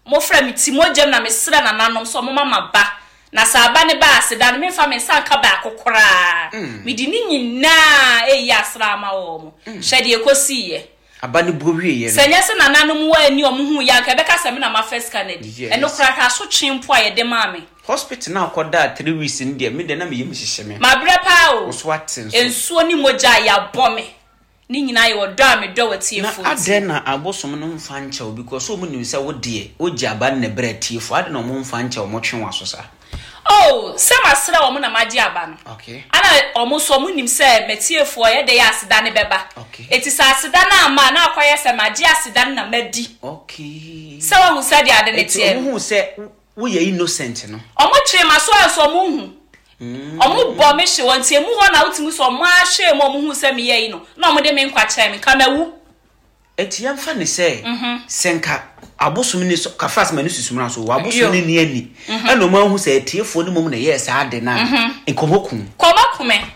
mo fra mi ti mo jam na me sra na nanom so mo mama ba na sa aba ne ba aseda no me fa me sanka ba akokora me di ni nyina eyi asra ma wo mo hwede ekosi ye aba ne bowie ye senya se na nanom wa ani omhu ya ka be ka se me na ma first canady eno kra ka so twempo a ye de ma me hospital na akoda 3 weeks ndi me de na me yim hyehye me ma bre pa o so atin so ensuo ni moja ya bome ni nyina ye odo a me do watiefo na ade na abosom no mfa nkyɛw because so mu nim sɛ wo de wo giaba ne bre tiefo ade na mo mfa nkyɛw mo twe waso sa oh sama sra wo mo na maji aba no okay ana omo so mu nim sɛ metiefo ye de ya aseda ne beba okay eti sa aseda na ama na akwaya sɛ maji aseda na madi okay sɛ wo hu sɛ de ade ne tie wo hu sɛ wo ye innocent no omo twe maso aso mo hu omo bo me hye won tie mu ho na utimu so mo ahwe mo hu sɛ me ye yi no na omo de me nkwa kyerɛ me kamawu eti yamfa ne sɛ senka abosom ni so ka fast manu susumra so abosom ni ani ɛna mo hu sɛ tiefo ni mom na yes ade na enkomokum komakume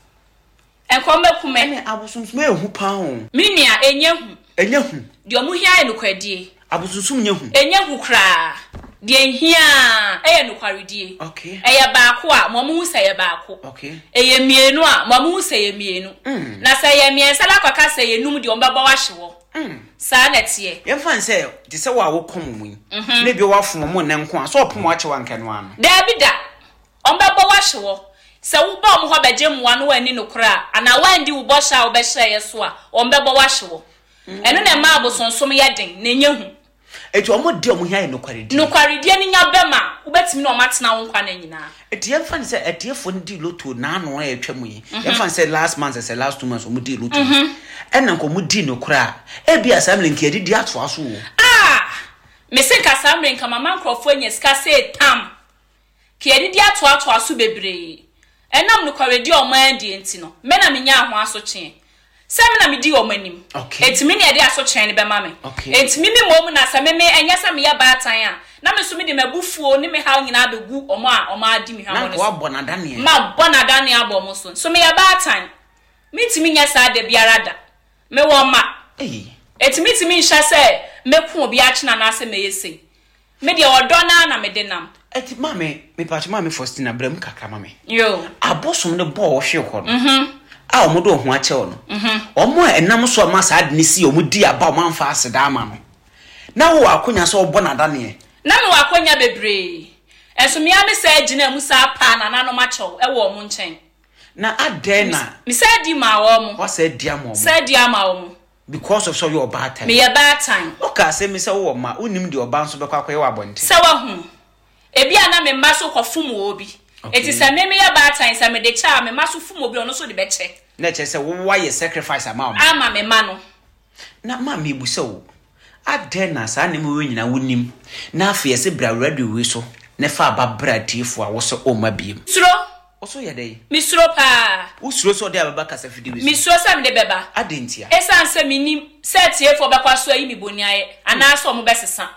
ne abosom so me hu pa ho minia enye hu de omo hia eno kwadie abosom nye hu enye hu kra de hia no kwaredie okay eye baako a mo hu sɛ ye baako okay eye mienu a mo hu sɛ ye mienu na sɛ ye miensa la kwaka sɛ ye num de ombɛbɔ wahyewo sa na tie yɛmfa nsɛ te sɛ wa wo kom mu na bi wa fom mo ne nko a so opomo akye wa nkano ano da bi da ombɛbɔ wahyewo sɛ wo ba mo ho bɛgye mwa no wani no kra ana wandi wo bɔ sha wo bɛhye ye so a ombɛbɔ wahyewo ɛno na ma abosonsom yɛ den na enye hu eti omo de omo hia no kwaredie ni nya bema ubetimi na omatena wo nkwa na nyina eti yemfa se etiefo ndi loto na ano ya twam yi yemfa se last month se last 2 months omo di loto ena nko mo di no kra e bia samle nke di ato aso me se ka samle nka mama nkrofo anya sika se tam ke di ato aso bebre enam no kwaredie oman di enti no me na menya ho aso kye Sami na midi omanim. Okay. Etimi ne ade aso kyene be ma me. Etimi mi mom na sa me enya sa me ya baatan a. Na me so me de mabufuo ne me haw nyina abegu omo a omo adi mi hawo ne. Na ko abonadane. Ma bonadane abomo so. So me ya baatan. Me timi nya sa de biara da. Me wo ma. Etimi timi nhya se me ku obi a kyena na se me yesi. Me de odo na me de nam. Eti mame, me patch mame Faustina Brem kakra mame. Yo. Abosom ne bo hwe ho no. A omodo ho ache ono omo enam so ma sa adne si omudi aba o manfa aseda ama no na wo akonya so obona dane na me wakonya bebre enso me ame sa agina mu sa pa na nanom achew e wo mo nchen na aden na me sa di ma wo mo wo sa di ama wo sa di ama wo mo because of so your bad time me ya bad time o ka se me se wo ma unim di oba nso bekwa kwaye wa bonte sa wa hu ebi ana me mba so kwofum wo bi eti sa me ya bad time sa me de cha me maso fum obi ono so de be che na che se wo ye sacrifice ama me ma no na ma me busa wo aden na sa ne mo nyina wonim na afa ye se bra radio we so ne fa ba bra tiefo a wo so o ma biem suro o so ye dey mi suro pa wo suro so de ababa kasa fidi we mi suro sa me de beba adentia esan se minim se tiefo be kwa so ayi mi boniaye ana so mo besesa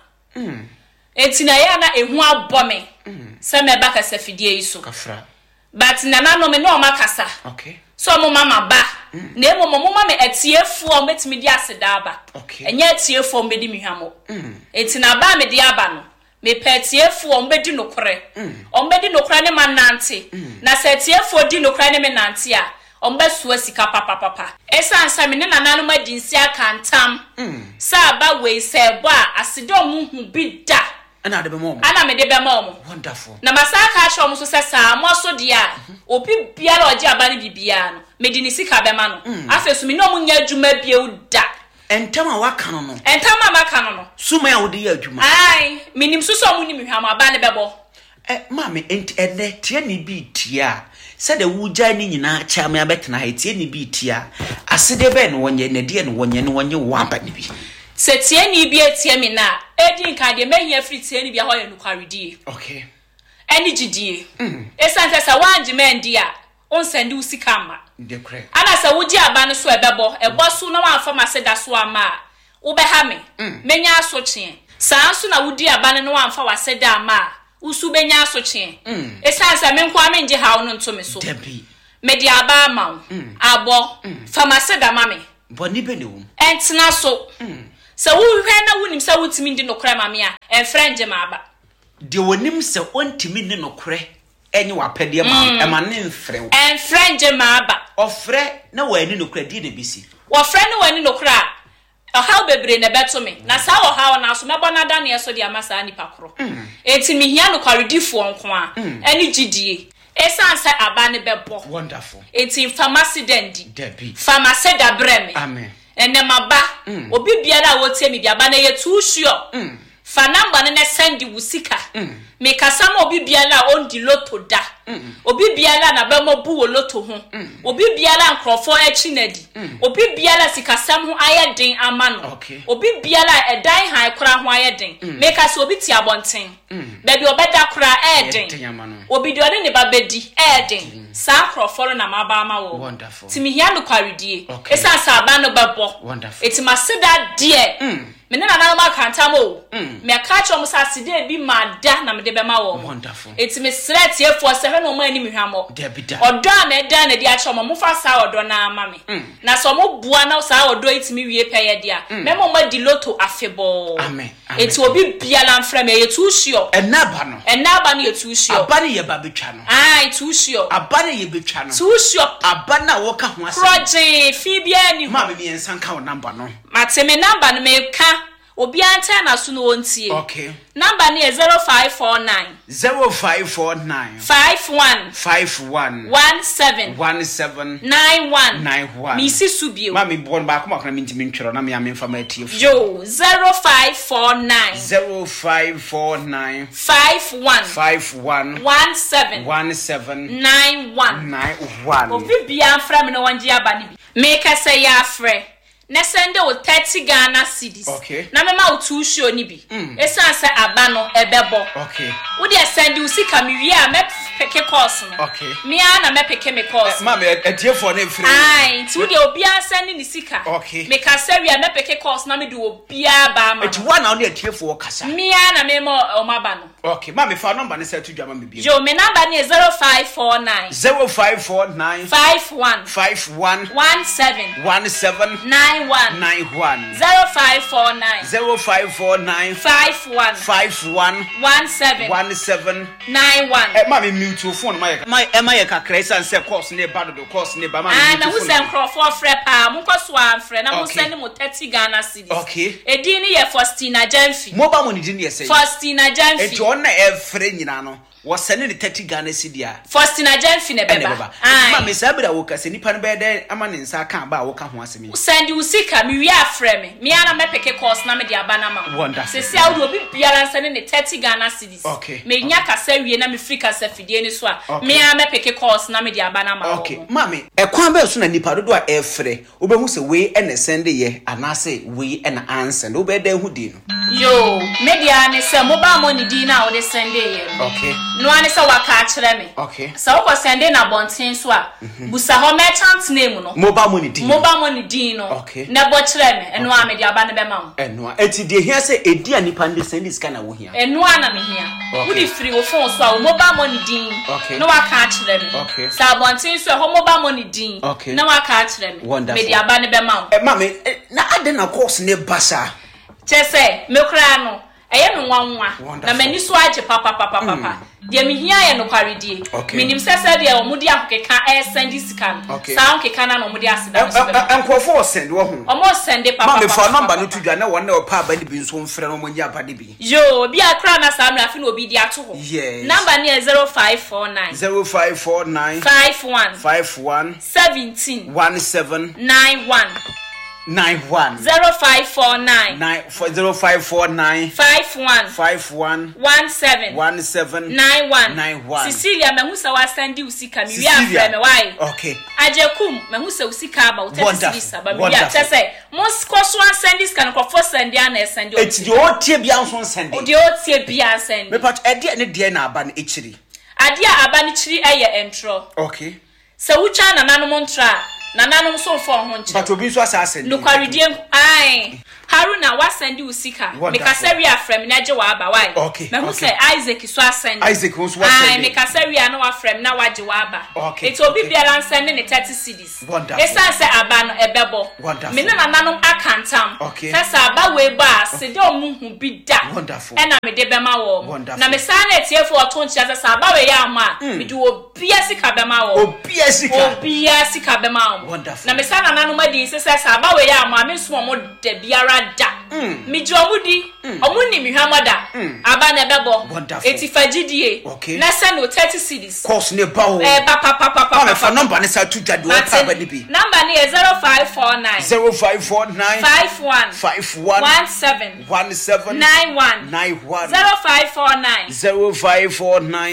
enti na ya na ehu abome se me ba kasa fidi yi so kafra but na no me no makasa okay so mo mama ba na emo mo mama me etiefo o metimi di aseda aba enye etiefo o mbedi mihwamo enti na ba me di aba no me petiefo o mbedi nokore o mbedi nokore ne manante na se etiefo di nokore ne me nante a o mbesuo sika papa esansa me ne nananu madinsi akantam sa ba we se bo a aseda o mu hu bi da ana de be mo ana me de be mo wonderful na masaka a show mo so sesa mo so dia obi biara oje aba ne bibia no me di ni sika be ma no afesu me no mo nya adwuma bia uda entama waka no entama maka no suma ya wodi ya adwuma ai minim so so mo ni mehwam aba ne bebo mame ene tie ni bi tia se de wuja ni nyina cha me abetena ha tie ni bi tia asede be no wonye ne de no wonye wo aba ni bi se tie ni bi etie me na edi nka de mehia free tie ni bi ho ye nukwaredie okay eni gidie esan se wanje mendi a on send u sika ma de kre ana se wuji aba no so ebo so na wan fa ma se da so ama wo be ha me menya aso kye saa so na wudi aba no wan fa wa se da ama usu benya aso kye esan se me nkwa me nje ha no nto me so debi me di aba ma abo fa ma se da ma me boni be ne wo entena so So who na wunim sa wutimi ndi nokra mame a enfrenge ma aba de wonim se ontimi ni nokre enye wapede ma ema ne mfre enfrenge ma aba ofre na wani nokra di na bisi ofre na wani nokra how bebre na beto me na sa how na so mebo na da na so de amasa nipa koro enti me hia no kwaredifo nko a eni gidie esanse aba ne bebo wonderful enti pharmacy dendi debi pharmacy da breme amen enemaba obi biara wotie me biaba na ye too sure fa number ne send wusika me kasama obi biara ondi loto da obi biara na be mobu wo loto ho obi biara nkrofo echi nadi obi biara sikasam ho ayeden amano obi biara edan han kora ho ayeden me kasa obi ti abonten baby obeda kora eden obi de one ne babedi eden sa nkrofo na maba ma wo timi hia no kwaredie esa sa aba no bebo eti maseda die me na na ma kanta mo me ka cho mo sa side bi ma da na me de be ma wo wonderful eti me sret ye for 7 no ma ni me hwamo odo a me da na di a cho mo fa sa odo na ama me na so mo bua na sa odo eti me wie peye dia me mo ma di loto afebo amen eti obi bia la mfra me ye too sure enaba no ye too sure aba ne ye ba betwa no too sure aba ne ye betwa no too sure aba na wo ka ho ase project fi bia ni ma me ensan ka wo number no mate me number no me ka obi anta na so no wontie okay number ni 0549 51 91 misi subio mami bon ba kuma kana minti mentwero na me amemfa ma atief yo 0549 51 91 obi bia afra me no wonje aba ni bi make say ya afre na sende o 30 Ghana cedis na mema o too sure ni bi esan se aba no ebebo wo de sende usika me wi a me peke course no me a na me peke me course ma me atiefo na efre ti wo de obi a sende ni sika me ka se wi a me peke course na me de obi a ba ma eti wa na o de atiefo kasa me a na me mo o ma ba no ma me fa number ne se to dwama me bi jo me number ni 0549 51 17 91 0549 51 17 91 ma me mute phone my kakra san se course ne ba do course ne ba ma na who send crofo frɛ pa mo kɔ so amfrɛ na mo send mo 30 Ghana cedis edi ni ye Faustina Jamfi mobile money di ne ye say Faustina Jamfi eti on na efrɛ nyina no was sending the 30 Ghana cedi a Faustina Jamfi ne beba ma me sabira wo kase nipa no be de ama ne nsa kan ba wo ka ho asemi send usika me wi afrɛ me ana me peke course na me de aba na ma wonderful se sia wo obi biara send ne 30 Ghana cedis me nya kasa wie na me free kasa fidie ni so a me ana me peke course na me de aba na ma ma me ekwan be so na nipa dodo a efrɛ wo be hu se we ene send ye anase we ene answer wo be da hu di no yo media ne se mobile money di na wo de send ye no ane sa waka akere me so wo send na bonten so a busa ho merchant name no mobile money din no na bo kire me eno a me de aba ne be ma wo eno eti de hia se edi a nipa ndi send scan na wo hia eno a na me hia wo di free wo phone so a mobile money din no waka akere me sa bonten so ho mobile money din na waka akere me me de aba ne be ma wo ma me na ade na course ne basa chese me kra no eye me nwanwa na mani so age papa de me hia ye no kwaredie minim sese de o mudi akeka send sika sa akeka na no mudi aseda so enkofo send wo ho o mo send papa ma me fa number no tudwa na won na o pa ba de bi nso mfre no mo nya ba de bi yo bi akra na sa mra fi no obi di ato ho number ni 0549 51 17 91 0549 0549 51 17 91 Cecilia mehusa wa sandi usika mi wi afre me why ajekum mehusa usika ba utetisi ba mi wi atese mos koso sandi scan crofo sandi ana sandi eti de otie bia nso sandi o de otie bia sandi me pat ede ne de na aba ne echiri ade aba ne chiri eye entro se wucha na nanom ntra nananom so for ho nche but obi so asase nukwaridie ai Haruna wa send usika me kasari afrem na je wa aba why me hu say Isaac so asend Isaac who so asend ai me kasari na wa frem na waje wa aba it obi biara send ne 30 cedis esa say aba no ebebo me na nananom akantam sesa aba we ba se de omuhu bi da e na me de bema wo na me sa na etiefo oto nchia sesa aba we ya ama me de obi asika bema wo obi asika bema wo na me sa na nananom adi sesa aba we ya ama me so mo de biara da mi jo mudi omuni mi hwamada aba na bebo etifagidie na se no 30 cedis course ne ba o pa me fa number ne sa tu dwade o pa ba ni bi number ne 0549 51 17 91 0549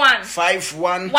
51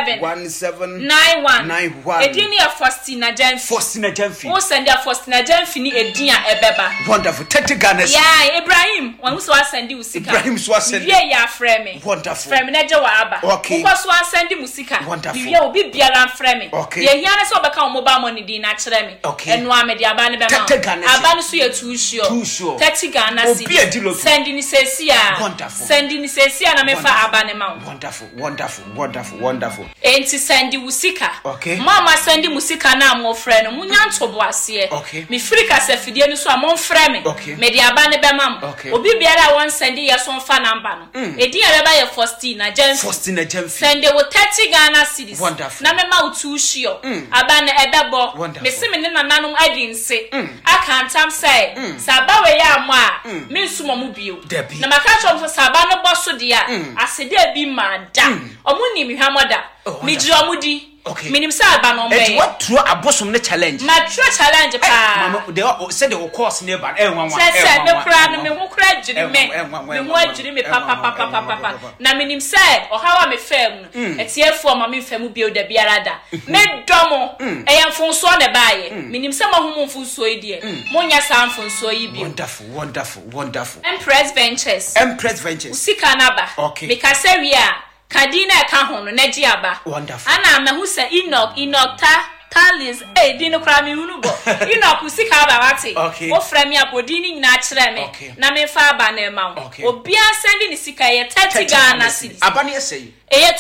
17 91 edini ya Faustina Jamfi o send ya Faustina Jamfi ni edin a ebeba wonderful 30 Ghana yeah Ibrahim wan so asend usika Ibrahim so asend ye ya frame wonderful frame na je wa aba ko so asend musika ye obi biara frame ye hia na so obeka o mobile money din na kire me eno amede aba ne be ma aba no so ye too sure 30 Ghana send ni sesia na me fa aba ne ma wonderful enti send usika mama send musika na mo frɛ no munya ntobo ase me frika se fidie no so amon frɛ me me de aba ne be mam obi biara won send ye so fa number no edi ya ba ye Faustina Jamfi send wo 30 Ghana cedis na me ma utu shio aba ne ebebo me se me ne nananom adi nse akantam say saba we ya mo a me nsumo mu bio na maka chom so saba no boso dia asede bi ma da omuni mi hwamoda mi ji omudi minim say aba no mbe what true abosom ne challenge ma true challenge pa mama they said the course ne ba nwanwa say me kura no me ho kura jiri me ho ajiri me papa na minim say ohawa me fam etiefo ma me fam bio da biara da me domo eyamfonso ne baaye minim say ma ho mfonso idie monya sa mfonso yi bio wonderful Empress Ventures usika na ba me kasa wi a kadina ka ho no na gi aba ana ma hu say Enoch Talis dino kra me hunu bo Enoch usika aba wate o frame abodini nyina kire me na me fa aba na ma obi asend ni sika ye 30 Ghana cedis aba ne say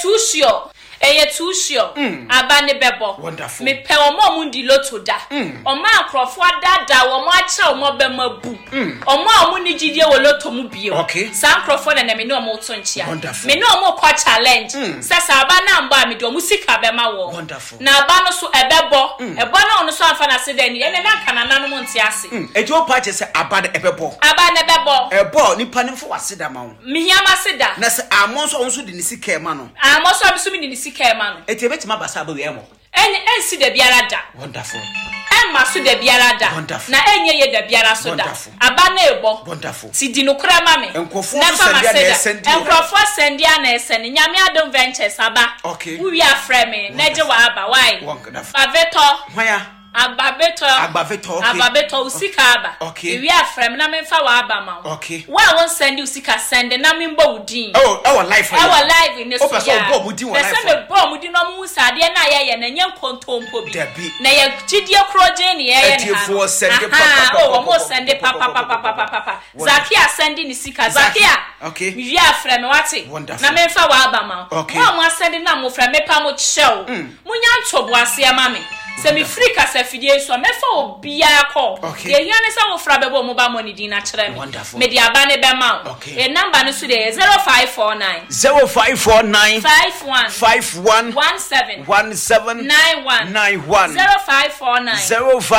eye too sure aba ne bebo me pe omo mundi loto da omo akrofo dada omo acha omo be mabu omo ni gidie wo loto mu bio san akrofo na me ne omo to nchia me ne omo kwa challenge sasa aba na mba me do musika be ma wo na aba no so ebebo ebo na ono so afa na se da ni ene na kana nanu mo nti ase eje o pa che se aba ne bebo ebo nipa ne fo waseda ma wo me hiama seda na se amon so onso de ni sika e ma no amon so bi so mi ni sika e ma no etebetima basa ba we emo ensi de biara da wonderful emma so de biara da na enye ye de biara so da aba na ebo wonderful ti di no kura ma me enkofo sendi enkofo sendi na eseni nyame Adom Ventures aba wi afre me na je wa aba why aveto hwaya agbaveto usika aba iwi afrem na me fa wa aba ma wa won send usika send na me mbo udin our life in this year se me bo mudin no mu sade na ye na nya kontompo bi na ye gidie kroje ni ye na send papa Zakia send ni sika Zakia iwi afrem wate na me fa wa aba ma wa mo send na mo frem me pa mo chew munya ntobo ase ama me se mi frika se fidie so me fa obia ko ye hiane se wo fra bebo mobile money din na kire me de aba ne be ma e number no so de 0549 51 17 91 0549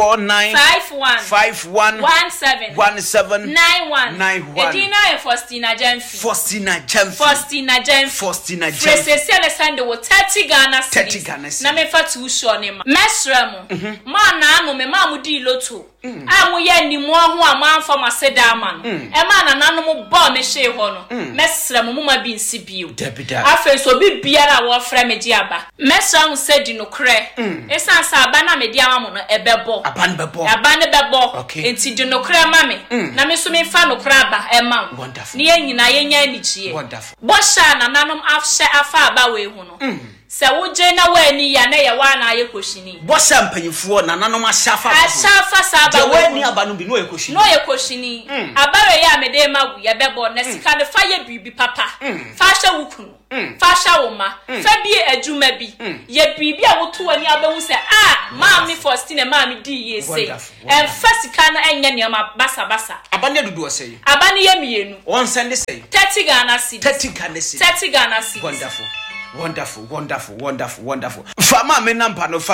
51 17 91 edina e Faustina Jamfi Fresh se send wo 30 Ghana cedis na me fa tu sure ne ma mesremo ma na anu me ma mu di loto amu ye ni mo ho amanfa maseda ama no e ma na nanu mo bo me hye ho no mesremo mu ma bi nsi bio afen so bi biara wo fra me gi aba mesremo se di no kre esansa aba na me di ama mo no ebebo aba ne bebo enti di no kre ma me na me so me fa no kre aba e ma ni ye nyina ye nya ni chie bo sha na nanom afhye afa aba we hu no se wo je na wani ya na ye wa na ye koshini bo se mpanyifo na nanom ashafa saba wani aba no bi no ye koshini abare ya me de magu ye bebo na sika ne fa ye bibi papa fa hye wukunu fa hye woma fa bi adwuma bi ye bibi a woto ani abehu se maami Faustine maami di ye say fa sika na enye ne ma basa abane dudu o say abane ye mienu on send say 30 Ghana cedis 30 Ghana cedis wonderful fama me number no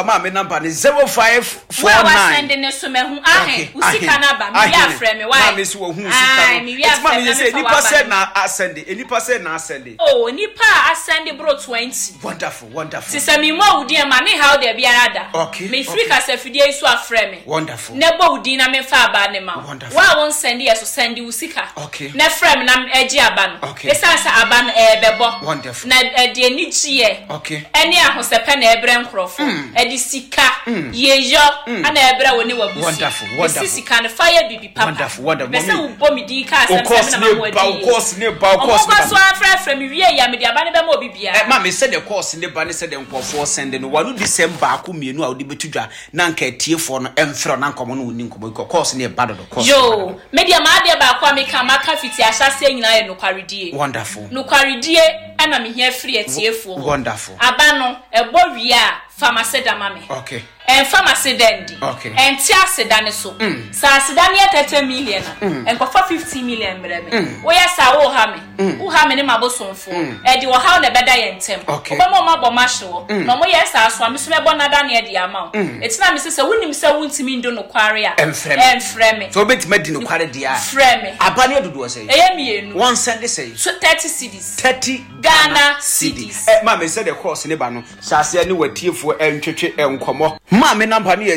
0549 send ne so mehu usika na ba me ya frɛ me why me so hu usika no it's mama you say nipa say na ascend nipa ascend bro 20 wonderful sisa me mo wudi ma ne how there biara da me free kasa fidie so afrɛ me wonderful ne bo wudi na me fa aba ne ma wa won send ye so send usika na frɛ me na eji aba no esansa aba no bebo wonderful na de ni chie eni ahosepe na ebre nkrofo edi sika yeyo ana ebre woni wabusi wonderful sika na fire bibi papa wonderful bese wo mi di ka asem na ma wodi of course so afra mi wie ya me di aba ne be ma obi bia ma me se the course ne ba ne se the nkofo send no wanu December ko mienu a wodi betudwa na nka tiefo no emfro na nkomo no woni nkomo course ne ba do course yo media ma ade ba kwa me ka maka fiti ahyase nyina ye no kwaredie wonderful no kwaredie ana me hia free etiefo wonderful aba no ebo wi a pharmacy da mame pharmacy dendi enti aseda ne so sa aseda ne 30 million en kwa 50 million mreme wo ya sa wo ha me ne mabosonfo e di wo ha na beda ye ntem oba mo mabo mahyewo no mo ya sa aso ameso mebo na da ne e di ama etina me se wonim se wontimi ndo no kware a enfreme so betima di no kware dia freme aba ne dodo say mienu one send say 30 cedis 30 Ghana cedis ma me say the course ne ba no sase ne watiefo entwetwe enkomo ma me number ne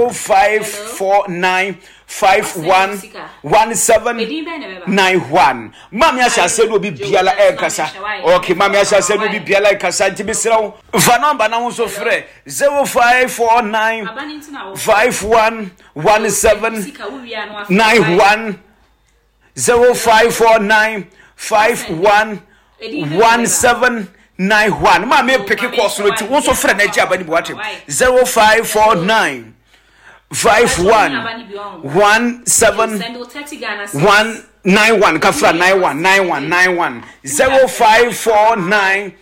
0549511791 mami asase no bi biala kasa okay mami asase no bi biala kasa ntibisirawo va number na won so frɛ 0549511791 0549511791 ma me pick course no ti won so frɛ na agya bani bi watem 0549 511791 kafra 91 0549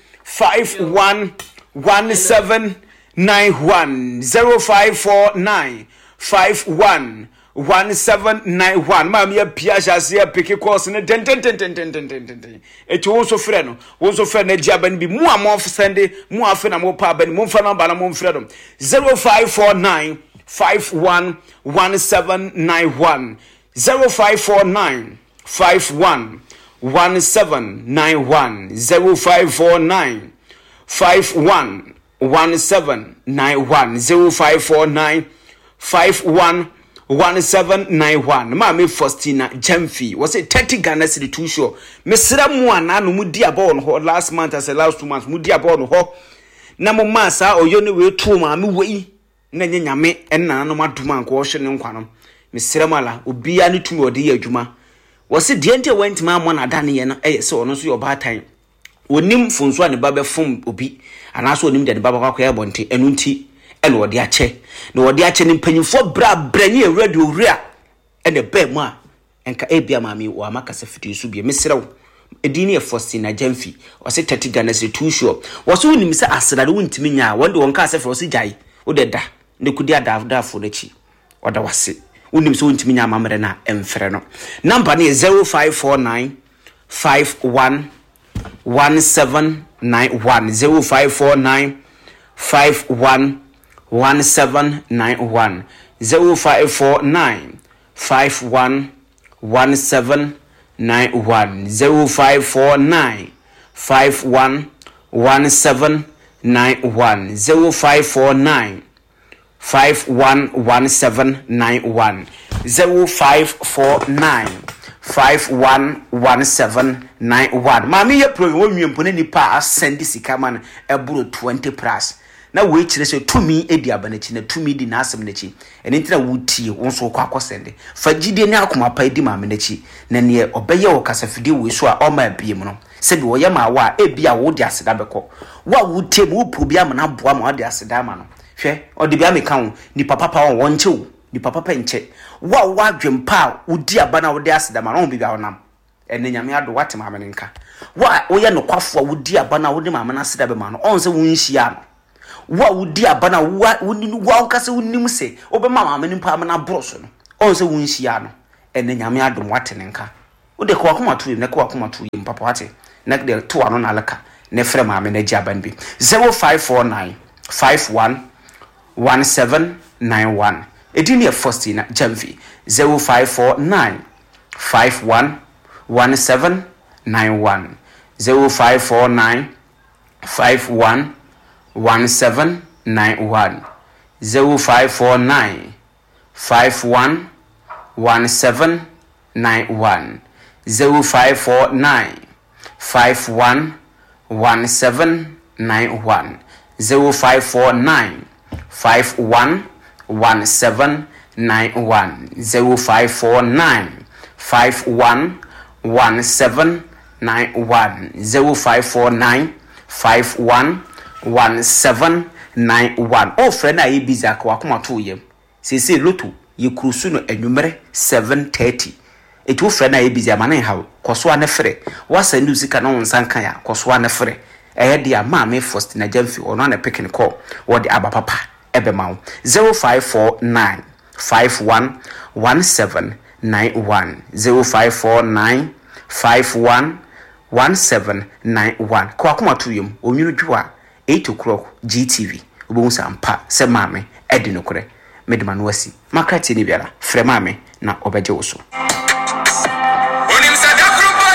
511791 0549 511791 ma me pia jase pick course no den eti won so frɛ no na agya bani bi mu amof sende mu afi na mo pa bani mo mfa number na mo mfrɛ dom 0549 511791 0549 511791 0549 511791 0549 511791 ma me Faustina Jamfi was a 30 Ghana cedi too sure mesra mu ana no mu di aba on ho last month as last 2 months mu di aba on ho na mo ma sa oyo ne we tu ma me wei na nyame enna no maduma nko wo hye ne nkwanom mesra mala obia ne tumi ode ye adwuma wose de ente went ma mo na da ne ye no se ono so yo ba tan onim funso ne ba be fom obi anaso onim de ba ba kwa ye bonte enu nti ene wode ache na wode ache ne mpanyimfo bra branye radio wura ene ba mu a enka ebia maami wo amaka se fiti su bia mesrew edini e Faustina Jamfi wose 30 Ghana se too sure wose wonim se asrade wontimi nya wonde wonka se wose jai wo de da ne kudi ada fo nachi wada wase wonim se wontimi nya amamre na emfre no number ne 0549 511791 0549 511791 0549 511791 0549 511791 0549 511791 0549 511791 mami ye pro wo nwempo ne nipa asend sika man eburo 20 plus na we chire se tumi edi abanachi na tumi di na asem nachi ene ntina wutie wonso kwa akosende fagide ne akoma pa edi ma menachi na ne obeye wo kasafide we so a o ma biem no se bi wo ye ma wa ebia wo di aseda beko wa wutie mu probi am na boa ma wo di aseda ma no hwe odi bia me kan ni papa won nche ni papa nche wa dwempa wo di abana wo di aseda ma no bi bia wonam ene nyame ado wate ma menenka wa wo ye no kwafo wo di abana wo di ma na aseda be ma no on se wo nhia no wa wudi abana wa kase wunim se obema ma mani pa na broso no on se wunhia no ene nyame adom watene nka wo de ko akoma to ne ko akoma to yim papa wate na de to ano na alaka ne frɛ ma me na gi aban bi 0549 511791 edini e Faustina Gyamfi 0549 511791 0549 511791 0549 511791 0549 511791 0549 511791 0549 511791 0549 511791 o friend na yebiza kwa akoma to yem sese loto ye krusu no anwumere 7:30 etu friend na yebiza manen hawo koso ane frɛ wasa ndi usika na wonsan kan ya koso ane frɛ dia maame Faustina Gyamfi ono na pikin call wodi abapapa ebe mawo 0549 511791 0549 511791 kwa akoma to yem onwunu dwa 8 o'clock GTV obo sampa se maame edi nokore medima no wasi makrati ni biara frɛ maame na obeje wo so